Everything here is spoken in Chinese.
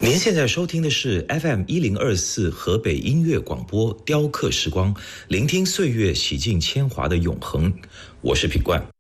您现在收听的是 FM1024 河北音乐广播雕刻时光，聆听岁月洗尽铅华的永恒。我是品冠。